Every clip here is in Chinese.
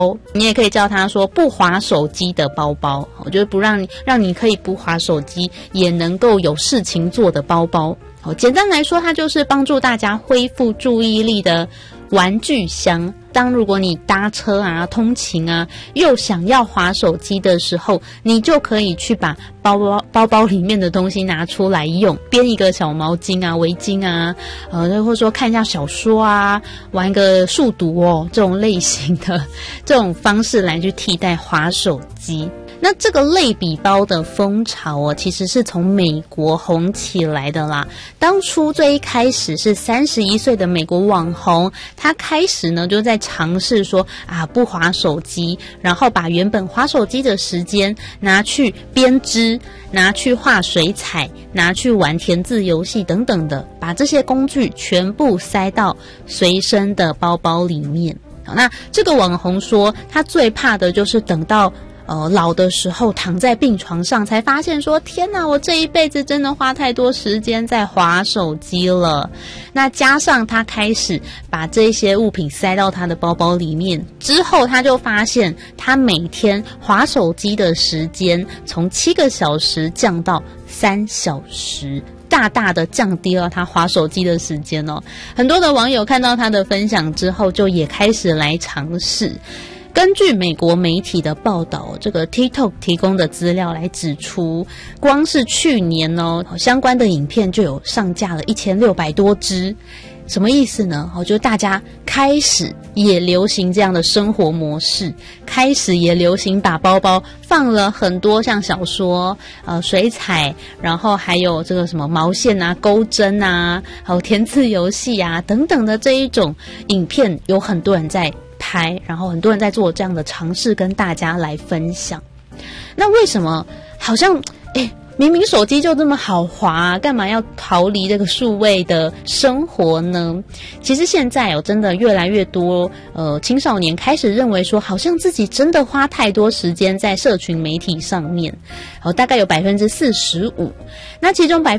你也可以叫它说不滑手机的包包，就是不让你可以不滑手机也能够有事情做的包包。简单来说，它就是帮助大家恢复注意力的玩具箱。如果你搭车啊、通勤啊，又想要滑手机的时候，你就可以去把包包里面的东西拿出来用，编一个小毛巾啊、围巾啊，或者说看一下小说啊，玩一个数独这种类型的这种方式来去替代滑手机。那这个类比包的风潮其实是从美国红起来的啦。当初最一开始是31岁的美国网红，他开始呢就在尝试说不滑手机，然后把原本滑手机的时间拿去编织，拿去画水彩，拿去玩填字游戏等等的，把这些工具全部塞到随身的包包里面。那这个网红说，他最怕的就是等到老的时候躺在病床上才发现说，天哪，我这一辈子真的花太多时间在滑手机了。那加上他开始把这些物品塞到他的包包里面之后，他就发现他每天滑手机的时间从7个小时降到3小时，大大的降低了他滑手机的时间很多的网友看到他的分享之后，就也开始来尝试。根据美国媒体的报道，这个 TikTok 提供的资料来指出，光是去年相关的影片就有上架了1600多支。什么意思呢？就大家开始也流行这样的生活模式，开始也流行把包包放了很多像小说、水彩，然后还有这个什么毛线啊、钩针啊，还有填字游戏啊等等的这一种影片，有很多人在拍，然后很多人在做这样的尝试跟大家来分享。那为什么好像明明手机就这么好滑，干嘛要逃离这个数位的生活呢？其实现在真的越来越多青少年开始认为说，好像自己真的花太多时间在社群媒体上面，大概有 45%。那其中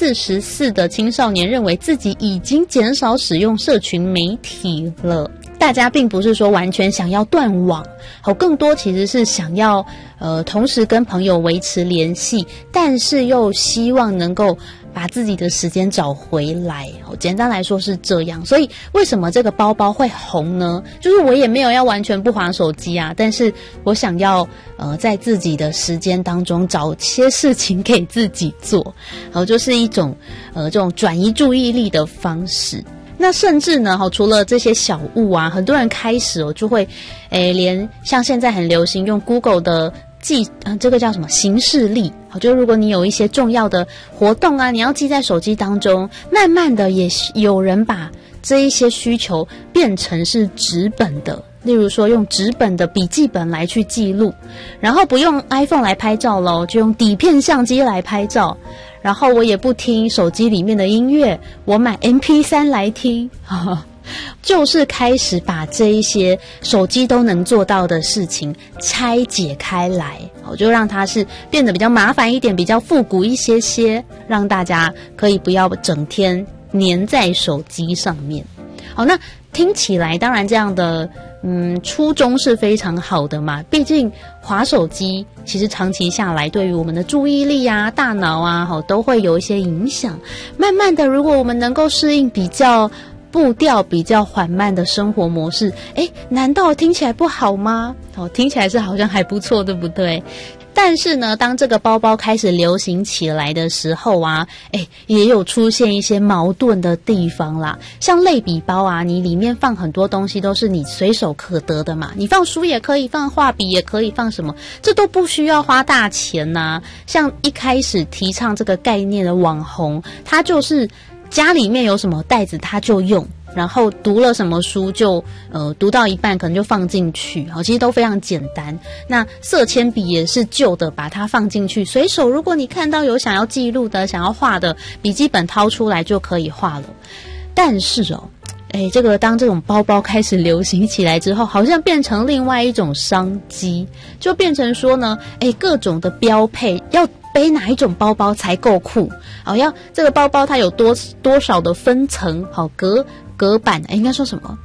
44% 的青少年认为自己已经减少使用社群媒体了。大家并不是说完全想要断网，更多其实是想要同时跟朋友维持联系，但是又希望能够把自己的时间找回来。简单来说是这样。所以为什么这个包包会红呢？就是我也没有要完全不滑手机啊，但是我想要在自己的时间当中找些事情给自己做，就是一种这种转移注意力的方式。那甚至呢，除了这些小物啊，很多人开始就会连像现在很流行用 Google 的这个叫什么行事历，就是如果你有一些重要的活动啊，你要记在手机当中，慢慢的也有人把这一些需求变成是纸本的，例如说用纸本的笔记本来去记录，然后不用 iPhone 来拍照咯，就用底片相机来拍照，然后我也不听手机里面的音乐，我买 MP3 来听就是开始把这一些手机都能做到的事情拆解开来，就让它是变得比较麻烦一点，比较复古一些，让大家可以不要整天黏在手机上面。那听起来当然这样的初衷是非常好的嘛，毕竟滑手机其实长期下来对于我们的注意力啊、大脑啊都会有一些影响。慢慢的，如果我们能够适应比较步调比较缓慢的生活模式，难道听起来不好吗？听起来是好像还不错，对不对？但是呢，当这个包包开始流行起来的时候啊，也有出现一些矛盾的地方啦。像类比包啊，你里面放很多东西都是你随手可得的嘛，你放书也可以，放画笔也可以，放什么，这都不需要花大钱啊。像一开始提倡这个概念的网红，他就是家里面有什么袋子他就用，然后读了什么书就读到一半可能就放进去，其实都非常简单。那色铅笔也是旧的，把它放进去，随手如果你看到有想要记录的、想要画的，笔记本掏出来就可以画了。但是这个当这种包包开始流行起来之后，好像变成另外一种商机，就变成说呢，各种的标配要背哪一种包包才够酷，要这个包包它有多少的分层，隔板，应该说什么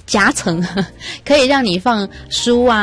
夹层可以让你放书啊